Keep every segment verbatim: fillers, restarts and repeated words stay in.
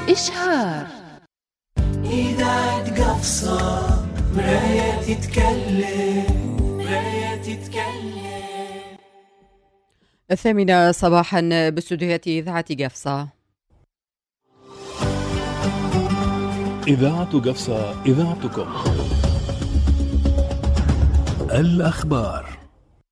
إشهار. إذاعة قفصة مراية تتكلم مراية تتكلم. الثامنة صباحا باستديوهات إذاعة قفصة. إذاعة قفصة إذاعتكم. الأخبار.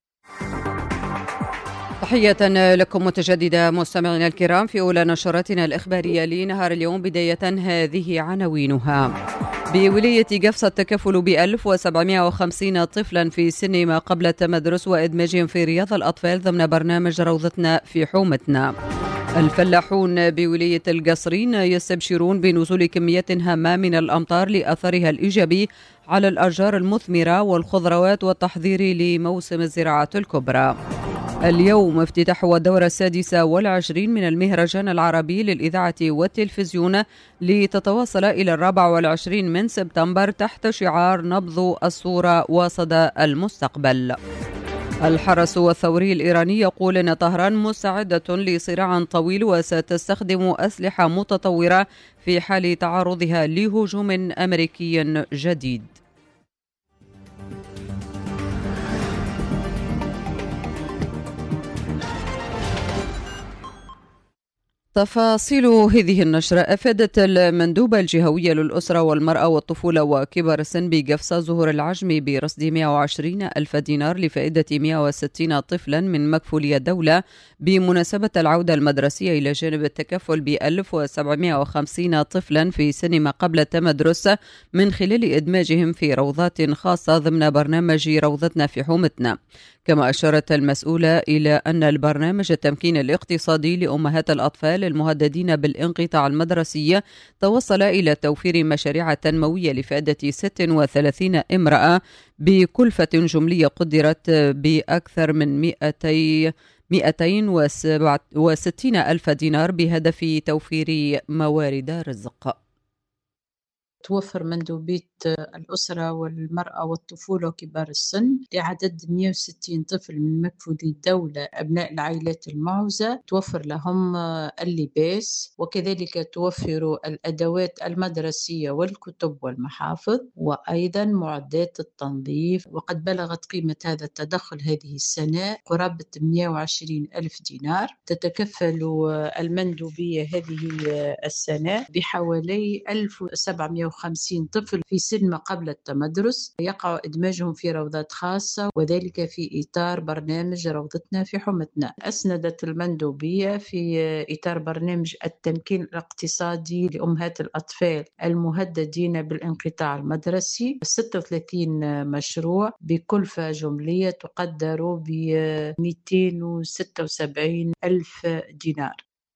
تحية لكم متجددة مستمعينا الكرام في أولى نشراتنا الإخبارية لنهار اليوم. بداية هذه عناوينها. بولاية قفصة التكفل ب ألف وسبعمائة وخمسين طفلا في سن ما قبل التمدرس وإدماجهم في رياض الأطفال ضمن برنامج روضتنا في حومتنا. الفلاحون بولاية القصرين يستبشرون بنزول كميات هامة من الأمطار لأثرها الإيجابي على الأشجار المثمرة والخضروات والتحضير لموسم الزراعة الكبرى. اليوم افتتاح الدورة السادسة والعشرين من المهرجان العربي للإذاعة والتلفزيون لتتواصل إلى الرابع والعشرين من سبتمبر تحت شعار نبض الصورة وصدى المستقبل. الحرس الثوري الإيراني يقول أن طهران مستعدة لصراع طويل وستستخدم أسلحة متطورة في حال تعرضها لهجوم أمريكي جديد. تفاصيل هذه النشرة. أفادت المندوبة الجهوية للأسرة والمرأة والطفولة وكبار السن بقفصة زهور العجمي برصد مئة وعشرين ألف دينار لفائدة مئة وستين طفلا من مكفولي الدولة بمناسبة العودة المدرسية، إلى جانب التكفل ب ألف وسبعمائة وخمسين طفلا في سن ما قبل التمدرس من خلال إدماجهم في روضات خاصة ضمن برنامج روضتنا في حومتنا. كما أشارت المسؤولة إلى أن البرنامج التمكين الاقتصادي لأمهات الأطفال المهددين بالانقطاع المدرسي توصل إلى توفير مشاريع تنموية لفائدة ستة وثلاثين امرأة بكلفة جملية قدرت بأكثر من مئتين وستين ألف دينار بهدف توفير موارد رزق. توفر مندوبية الأسرة والمرأة والطفولة وكبار السن لعدد مئة وستين طفل من مكفولي الدولة أبناء العائلات المعوزة، توفر لهم اللباس وكذلك توفر الأدوات المدرسية والكتب والمحافظ وأيضا معدات التنظيف. وقد بلغت قيمة هذا التدخل هذه السنة قرابة مئة وعشرين ألف دينار. تتكفل المندوبية هذه السنة بحوالي ألف وسبعمائة وخمسين طفل في سن ما قبل التمدرس، يقع إدماجهم في روضات خاصة وذلك في إطار برنامج روضتنا في حومتنا. أسندت المندوبية في إطار برنامج التمكين الاقتصادي لأمهات الأطفال المهددين بالانقطاع المدرسي ستة وثلاثين مشروع بكلفة جملية تقدر ب مئتين وستة وسبعين ألف دينار.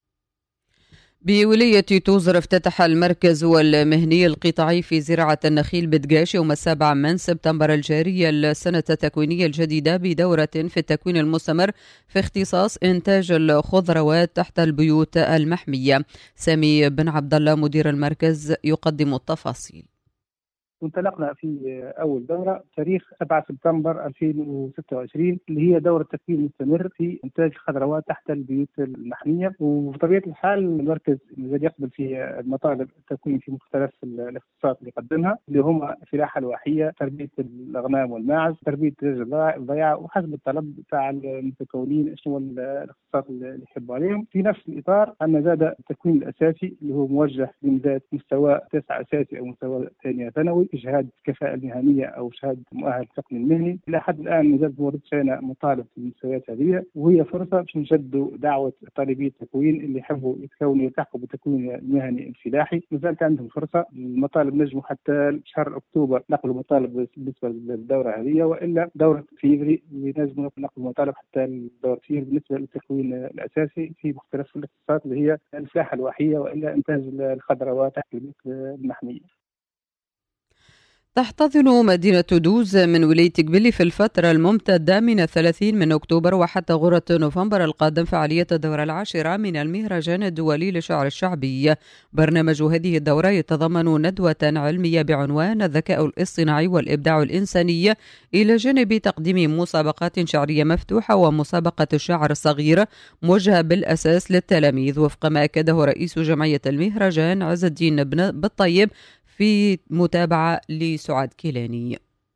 بولاية توزر افتتح المركز المهني القطاعي في زراعة النخيل بدقاش يوم السابع من سبتمبر الجاري السنة التكوينية الجديدة بدورة في التكوين المستمر في اختصاص إنتاج الخضروات تحت البيوت المحمية. سامي بن عبد الله مدير المركز يقدم التفاصيل. انطلقنا في أول دورة تاريخ سبعة سبتمبر ألفين وستة وعشرين اللي هي دورة تكوين مستمر في إنتاج الخضروات تحت البيوت المحمية. وبطبيعة الحال المركز الذي يقبل في مطالب التكوين في مختلف الاختصاصات اللي يقدمها اللي هم الفلاحة الواحية، تربية الأغنام والماعز، تربية الضياع، وحسب الطلب تاع المتكونين شنو الاختصاصات اللي يحبوا عليهم. في نفس الإطار أن زاد التكوين الأساسي اللي هو موجه لمدة مستوى تسعة أساسي أو مستوى ثانية ثانوي، شهادة الكفاءة المهنية أو شهادة مؤهل التقني المهني. إلى حد الآن مازال ما وردش لنا مطالب في المستويات هذه، وهي فرصة باش نجدوا دعوة طالبي التكوين اللي يحبوا يتكونوا يلتحقوا بالتكوين المهني الفلاحي. مازالت عندهم فرصة. المطالب نجموا حتى شهر أكتوبر نقلوا مطالب بالنسبة للدورة هذه، وإلا دورة فيفري نجموا نقلوا مطالب حتى الدورة فيفري بالنسبة للتكوين الأساسي في مختلف الاختصاصات اللي هي الفلاحة الواحية وإلا إنتاج الخضروات تحت البيوت المحمية. تحتضن مدينة دوز من ولاية قبلي في الفترة الممتدة من الثلاثين من أكتوبر وحتى غورة نوفمبر القادم فعالية الدورة العاشرة من المهرجان الدولي للشعر الشعبي. برنامج هذه الدورة يتضمن ندوة علمية بعنوان الذكاء الاصطناعي والإبداع الإنساني، إلى جانب تقديم مسابقات شعرية مفتوحة ومسابقة الشعر الصغير موجهة بالأساس للتلاميذ، وفق ما أكده رئيس جمعية المهرجان عز الدين بن بالطيب في متابعة لسعاد كيلاني.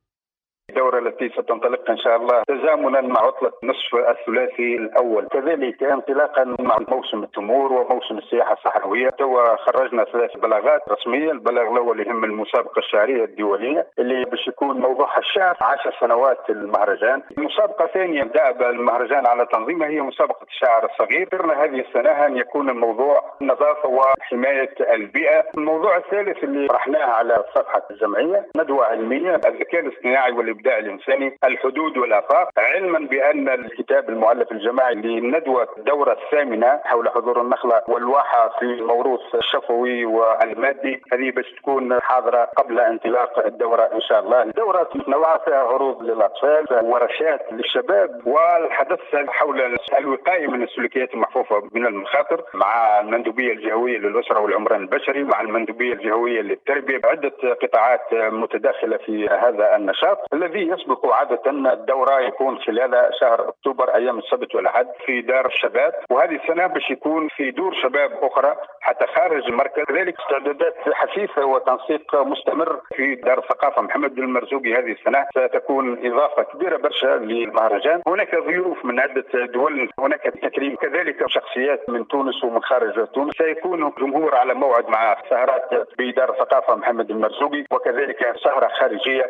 الدورة التي ستنطلق إن شاء الله تزامنا مع عطلة نصف الثلاثي الأول، كذلك انطلاقا مع موسم التمور وموسم السياحة الصحراوية. توا خرجنا ثلاث بلاغات رسمية. البلاغ الأول يهم المسابقة الشعرية الدولية اللي باش يكون موضوعها الشعر عشر سنوات المهرجان. المسابقة الثانية دأب المهرجان على تنظيمها هي مسابقة الشعر الصغير. قدرنا هذه السنة أن يكون الموضوع النظافة وحماية البيئة. الموضوع الثالث اللي طرحناه على صفحة الجمعية ندوة علمية الذكاء الاصطناعي والإبداع الإنساني، الحدود والآفاق، علما بأن الكتاب المؤلف الجماعي لندوة الدورة الثامنة حول حضور النخلة والواحة في الموروث الشفوي والمادي هذه باش تكون حاضرة قبل انطلاق الدورة إن شاء الله. الدورة متنوعة فيها عروض للأطفال، ورشات للشباب، والحدث حول الوقاية من السلوكيات المحفوفة من المخاطر مع المندوبية الجهوية للأسرة والعمران البشري، مع المندوبية الجهوية للتربية. عدة قطاعات متداخلة في هذا النشاط الذي يسبق عادة الدورة يكون خلال شهر أكتوبر أيام السبت والأحد في دار الشباب، وهذه السنة باش يكون في دور شباب أخرى حتى خارج المركز. كذلك استعدادات حثيثة وتنسيق مستمر في دار الثقافة محمد بن المرزوقي. هذه السنة ستكون إضافة كبيرة برشا للمهرجان. هناك ضيوف من عدة دول، هناك تكريم كذلك شخصيات من تونس ومن خارج تونس. سيكون جمهور على موعد مع سهرات بدار الثقافة محمد بن المرزوقي، وكذلك سهرة خارجية.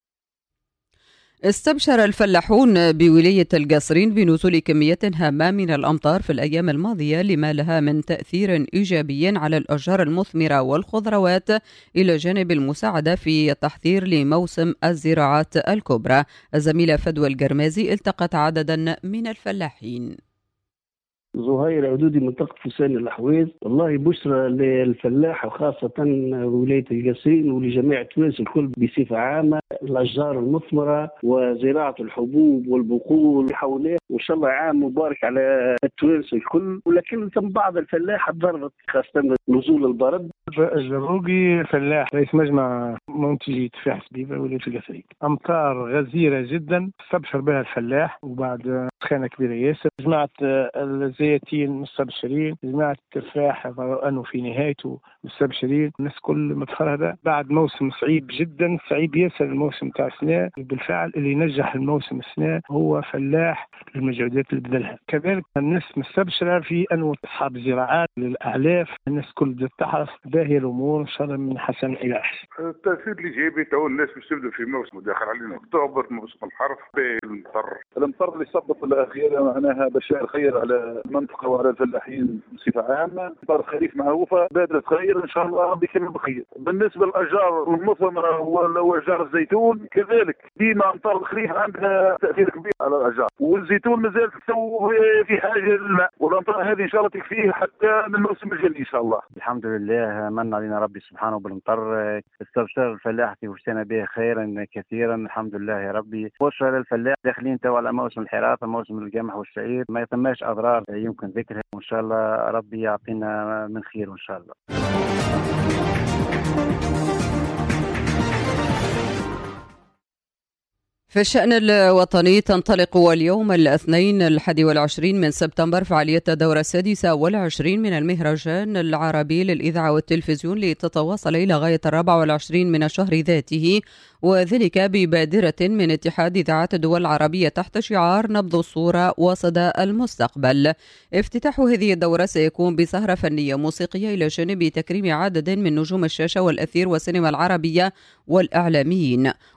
استبشر الفلاحون بولاية القصرين بنزول كمية هامة من الأمطار في الأيام الماضية، لما لها من تأثير إيجابي على الأشجار المثمرة والخضروات، إلى جانب المساعدة في التحضير لموسم الزراعات الكبرى. الزميلة فدوى القرمازي التقت عددا من الفلاحين. زهير عدودي منطقة فسان الأحواز. والله بشرى للفلاح وخاصة ولاية القصرين ولجميع تونس الكل بصفة عامة، الأشجار المثمرة وزراعة الحبوب والبقول حواليه، وإن شاء الله عام مبارك على التونس الكل. ولكن ثم بعض الفلاح تضررت خاصة نزول البرد. الجروقي فلاح رئيس مجمع منتجي تفاح سبيبة ولاية القصرين. أمطار غزيرة جدا استبشر بها الفلاح، وبعد سخانة كبيرة ياسر جماعة الزيتين مستبشرين، جماعة التفاح أنه في نهايته مستبشرين. الناس كل متفرهدة بعد موسم صعيب جدا، صعيب ياسر الموسم تاع السنة. بالفعل اللي نجح الموسم السنة هو فلاح المجهودات اللي بذلها. كذلك الناس مستبشرة في أنه أصحاب الزراعات للأعلاف، الناس كل تحرص باهي الأمور إن شاء الله من حسن إلى أحسن. التأثير الإيجابي تو الناس مش تبدأ في موسم داخل علينا أكتوبر، موسم الحرث بالمطر. الأمطار اللي صبت الأخيرة معناها بشار خير على المنطقة وعلى الفلاحين بصفة عامة. أمطار خريف معروفة بادرة خير إن شاء الله ربي يكمل بخير. بالنسبة للأشجار المثمرة وأشجار الزيتون كذلك ديما أمطار الخريف عندها تأثير كبير على الأشجار، والزيتون مازال في حاجة للماء، والأمطار هذه إن شاء الله تكفيه حتى من الموسم الجاي إن شاء الله. الحمد لله من علينا ربي سبحانه بالمطر. استبشر الفلاح وشتنا به خيرا كثيرا الحمد لله يا ربي. بشرى للفلاح داخلين تو على موسم الحراث موسم القمح والشعير، ما يتماش أضرار يمكن ذكرها، وإن شاء الله ربي يعطينا من خير إن شاء الله. في الشأن الوطني تنطلق اليوم الاثنين الحادي والعشرين من سبتمبر فعالية الدورة السادسة والعشرين من المهرجان العربي للإذاعة والتلفزيون، لتتواصل إلى غاية الرابع والعشرين من الشهر ذاته، وذلك ببادرة من اتحاد إذاعات الدول العربية تحت شعار نبض الصورة وصدى المستقبل. افتتاح هذه الدورة سيكون بسهرة فنية موسيقية، إلى جانب تكريم عدد من نجوم الشاشة والأثير والسينما العربية والإعلاميين.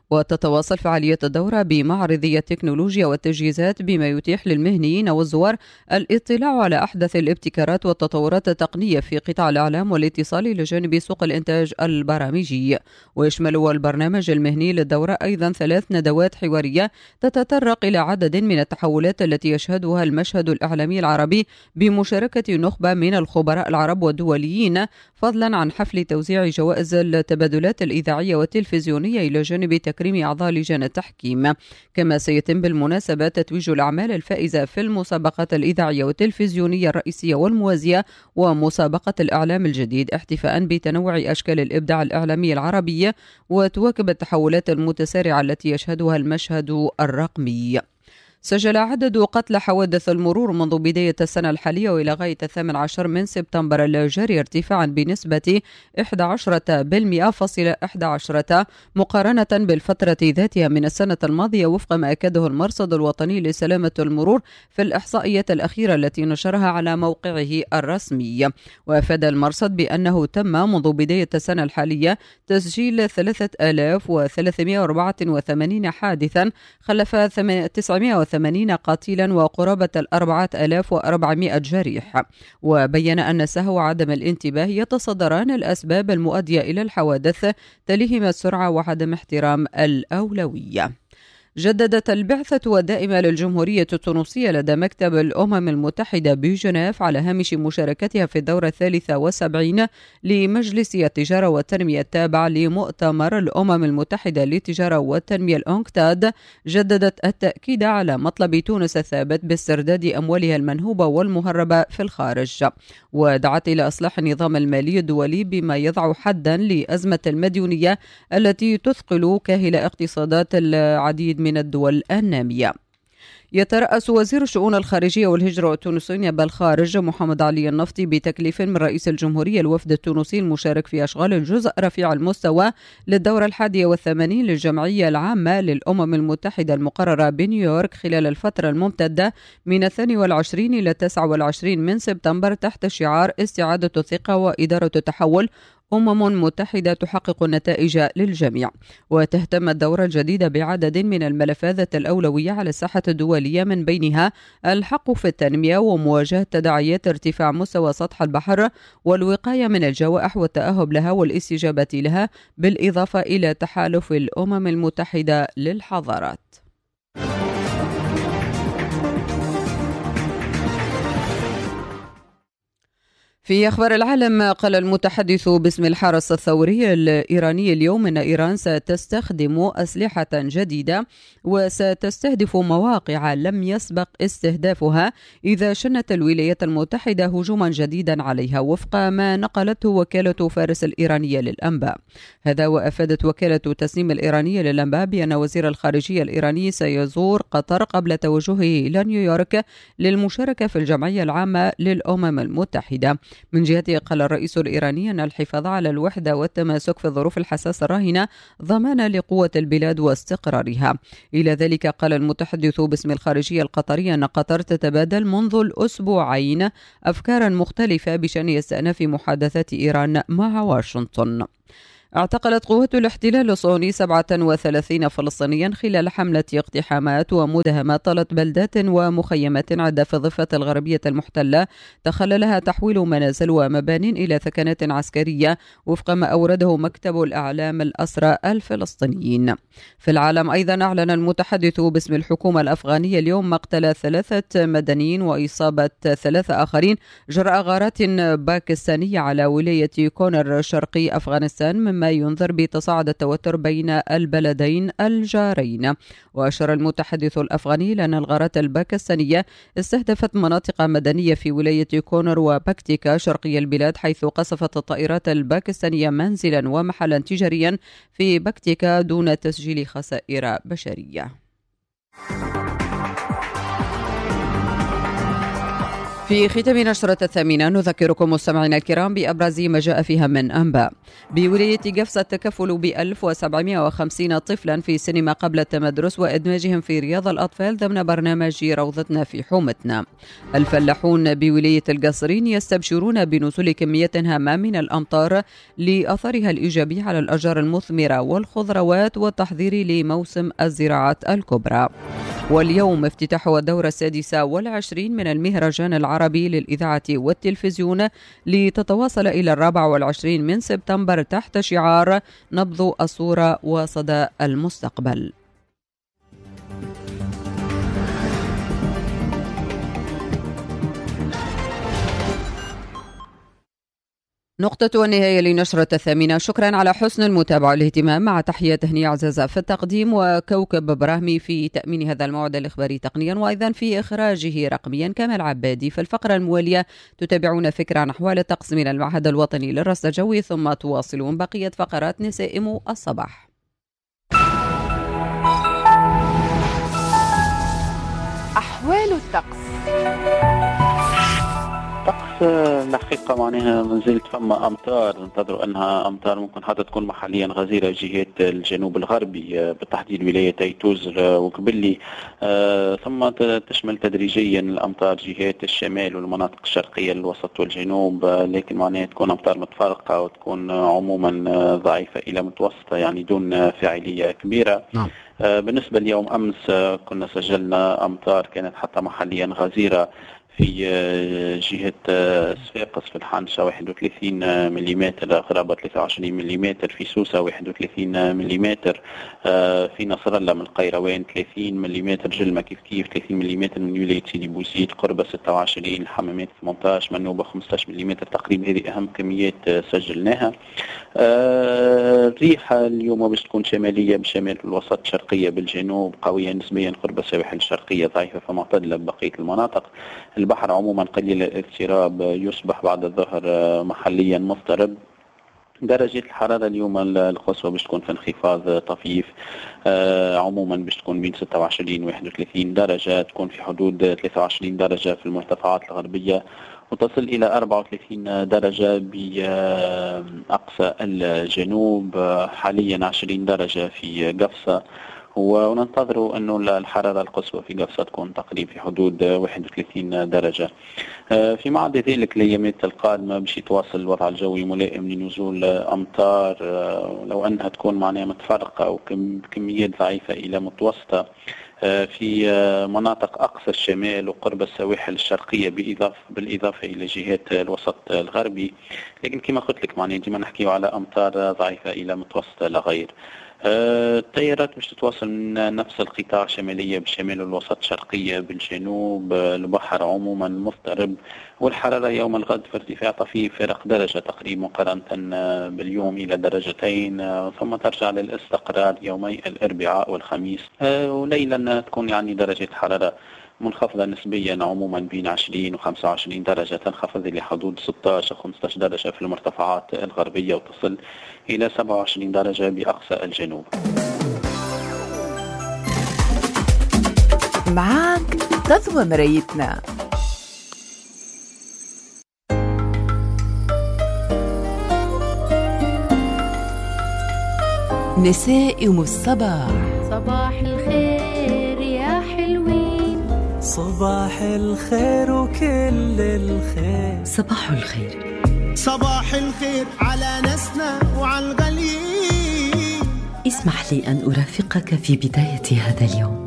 وتتواصل فعالية الدورة بمعرضي التكنولوجيا والتجهيزات بما يتيح للمهنيين والزوار الاطلاع على أحدث الابتكارات والتطورات التقنية في قطاع الإعلام والاتصال إلى جانب سوق الإنتاج البرامجي. ويشمل البرنامج المهني للدورة أيضا ثلاث ندوات حوارية تتطرق إلى عدد من التحولات التي يشهدها المشهد الإعلامي العربي بمشاركة نخبة من الخبراء العرب والدوليين، فضلا عن حفل توزيع جوائز التبادلات الإذاعية والتلفزيونية إلى جانب تكريم أعضاء لجان التحكيم. كما سيتم بالمناسبة تتويج الأعمال الفائزة في المسابقات الإذاعية والتلفزيونية الرئيسية والموازية ومسابقة الإعلام الجديد، احتفاء بتنوع أشكال الإبداع الإعلامي العربي وتواكب التحولات المتسارعة التي يشهدها المشهد الرقمي. سجل عدد قتلى حوادث المرور منذ بداية السنة الحالية وإلى غاية الثامن عشر من سبتمبر الجاري ارتفاعا بنسبة إحدى عشرة بالمئة فاصلة إحدى عشرة مقارنة بالفترة ذاتها من السنة الماضية، وفق ما أكده المرصد الوطني لسلامة المرور في الإحصائيات الأخيرة التي نشرها على موقعه الرسمي. وأفاد المرصد بأنه تم منذ بداية السنة الحالية تسجيل ثلاثة آلاف وثلاثمئة وأربعة وثمانين حادثا خلف تسعمئة وثمانين قتيلا وقرابة الأربعة آلاف وأربعمئة جريح. وبين أن السهو وعدم الانتباه يتصدران الأسباب المؤدية إلى الحوادث، تليهما السرعة وعدم احترام الأولوية. جددت البعثة الدائمة للجمهورية التونسية لدى مكتب الأمم المتحدة بجنيف على هامش مشاركتها في الدورة الثالثة والسبعين لمجلس التجارة والتنمية التابع لمؤتمر الأمم المتحدة للتجارة والتنمية الأونكتاد، جددت التأكيد على مطلب تونس الثابت باسترداد أموالها المنهوبة والمهربة في الخارج، ودعت إلى إصلاح النظام المالي الدولي بما يضع حدا لأزمة المديونية التي تثقل كاهل اقتصادات العديد من الدول النامية. يترأس وزير الشؤون الخارجية والهجرة والتونسيين بالخارج محمد علي النفطي بتكليف من رئيس الجمهورية الوفد التونسي المشارك في أشغال الجزء رفيع المستوى للدورة الحادية والثمانين للجمعية العامة للأمم المتحدة المقررة بنيويورك خلال الفترة الممتدة من الثاني والعشرين إلى التاسع والعشرين من سبتمبر تحت شعار استعادة الثقة وإدارة التحول، أمم متحدة تحقق النتائج للجميع. وتهتم الدورة الجديدة بعدد من الملفات الأولوية على الساحة الدولية، من بينها الحق في التنمية ومواجهة تداعيات ارتفاع مستوى سطح البحر والوقاية من الجوائح والتأهب لها والاستجابة لها، بالإضافة إلى تحالف الأمم المتحدة للحضارات. في أخبار العالم، قال المتحدث باسم الحرس الثوري الإيراني اليوم أن إيران ستستخدم أسلحة جديدة وستستهدف مواقع لم يسبق استهدافها إذا شنت الولايات المتحدة هجوما جديدا عليها، وفق ما نقلته وكالة فارس الإيرانية للأنباء. هذا وأفادت وكالة تسنيم الإيرانية للأنباء بأن وزير الخارجية الإيراني سيزور قطر قبل توجهه إلى نيويورك للمشاركة في الجمعية العامة للأمم المتحدة. من جهته قال الرئيس الإيراني أن الحفاظ على الوحدة والتماسك في الظروف الحساسة الراهنة ضمان لقوة البلاد واستقرارها. إلى ذلك قال المتحدث باسم الخارجية القطرية أن قطر تتبادل منذ الأسبوعين أفكارا مختلفة بشأن استئناف محادثات إيران مع واشنطن. اعتقلت قوات الاحتلال الصهيوني سبعة وثلاثين فلسطينيا خلال حملة اقتحامات ومداهمات طالت بلدات ومخيمات عدة في الضفة الغربية المحتلة، تخللها تحويل منازل ومبان إلى ثكنات عسكرية، وفق ما أورده مكتب الأعلام الأسرى الفلسطينيين. في العالم أيضا، أعلن المتحدث باسم الحكومة الأفغانية اليوم مقتل ثلاثة مدنيين وإصابة ثلاثة آخرين جراء غارات باكستانية على ولاية كونر شرقي أفغانستان، مما ما ينذر بتصاعد التوتر بين البلدين الجارين. وأشار المتحدث الأفغاني لأن الغارات الباكستانية استهدفت مناطق مدنية في ولاية كونر وبكتيكا شرقي البلاد، حيث قصفت الطائرات الباكستانية منزلا ومحلا تجاريا في بكتيكا دون تسجيل خسائر بشرية. في ختام نشرة الثامنة نذكركم مستمعينا الكرام بأبرز ما جاء فيها من أنباء. بولاية قفصة التكفل ب ألف وسبعمائة وخمسين طفلا في سن ما قبل التمدرس وإدماجهم في رياض الأطفال ضمن برنامج روضتنا في حومتنا. الفلاحون بولاية القصرين يستبشرون بنزول كمية هامة من الأمطار لأثرها الإيجابي على الأشجار المثمرة والخضروات والتحضير لموسم الزراعات الكبرى. واليوم افتتاح الدورة السادسة والعشرين من المهرجان العربي للإذاعة والتلفزيون لتتواصل إلى الرابع والعشرين من سبتمبر تحت شعار نبض الصورة وصدى المستقبل. نقطة النهاية لنشرة الثامنة. شكرا على حسن المتابعة والاهتمام، مع تحية تهنئة عزازة في التقديم وكوكب براهمي في تأمين هذا الموعد الإخباري تقنيا وأيضا في إخراجه رقميا كمال عبادي. في الفقرة الموالية تتابعون فكرة عن أحوال الطقس من المعهد الوطني للرصد الجوي، ثم تواصلون بقية فقرات نسائم الصباح. أحوال الطقس. طقس الحقيقة معناها ما زلت فما أمطار، ننتظروا أنها أمطار ممكن حتى تكون محليا غزيرة جهات الجنوب الغربي بالتحديد ولاية توزر وقبلي، ثم تشمل تدريجيا الأمطار جهات الشمال والمناطق الشرقية الوسط والجنوب، لكن معناها تكون أمطار متفرقة وتكون عموما ضعيفة إلى متوسطة يعني دون فاعلية كبيرة. نعم. بالنسبة ليوم أمس كنا سجلنا أمطار كانت حتى محليا غزيرة في جهة صفاقس في الحانشة واحد وثلاثين مليمتر، غرابة ثلاثة وعشرين مليمتر، في سوسة واحد وثلاثين مليمتر، في نصر الله من القيروان ثلاثين مليمتر، جلمة كيف كيف ثلاثين مليمتر، من ولاية سيدي بوزيد قربة ستة وعشرين، الحمامات ثمانية عشر، منوبة خمسة عشر مليمتر تقريبا. هذه أهم كميات سجلناها. الريح اليوم باش تكون شمالية بالشمال الوسط، شرقية بالجنوب، قوية نسبيا قرب السواحل الشرقية، ضعيفة فمعتدلة ببقية المناطق. البحر عموما قليل الاضطراب، يصبح بعد الظهر محليا مضطرب. درجة الحرارة اليوم القصوى باش تكون في انخفاض طفيف، آه عموما باش تكون بين ستة وعشرين و واحد وثلاثين درجة، تكون في حدود ثلاثة وعشرين درجة في المرتفعات الغربية، وتصل إلى أربعة وثلاثين درجة بأقصى الجنوب، حاليا عشرين درجة في قفصة، وننتظر أنه الحرارة القصوى في قفصة تكون تقريبا في حدود واحد وثلاثين درجة. في معد ذلك الأيامات القادمة باش يتواصل الوضع الجوي ملائم لنزول أمطار، لو أنها تكون معناها متفرقة وكميات ضعيفة إلى متوسطة في مناطق أقصى الشمال وقرب السواحل الشرقية بالإضافة بالإضافة إلى جهات الوسط الغربي، لكن كما قلت لك معناها ديما نحكيو على أمطار ضعيفة إلى متوسطة لا غير. التيارات باش تتواصل من نفس القطاع، شمالية بالشمال والوسط، شرقية بالجنوب، البحر عموما مضطرب، والحرارة يوم الغد في ارتفاع طفيف فرق درجة تقريبا مقارنة باليوم إلى درجتين، ثم ترجع للاستقرار يومي الأربعاء والخميس، وليلا تكون يعني درجة الحرارة منخفضة نسبيا عموما بين عشرين وخمسة وعشرين درجة، تنخفض إلى حدود ستة عشر وخمسة عشر درجة في المرتفعات الغربية، وتصل إلى سبعة وعشرين درجة بأقصى الجنوب. معاك تضوى مرايتنا. نسائم الصباح. صباح الخير يا حلوين، صباح الخير وكل الخير، صباح الخير، صباح الخير على ناسنا وعلى الغاليين. اسمح لي أن أرافقك في بداية هذا اليوم.